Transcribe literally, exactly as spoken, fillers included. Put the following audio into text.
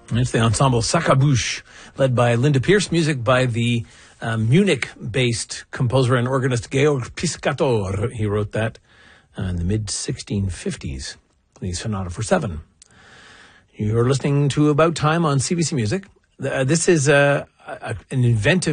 It's the ensemble Sacabouche, led by Linda Pierce, music by the uh, Munich-based composer and organist Georg Piscator. He wrote that uh, in the mid sixteen fifties, the Sonata for Seven. You're listening to About Time on C B C Music. Uh, this is uh, a, an inventive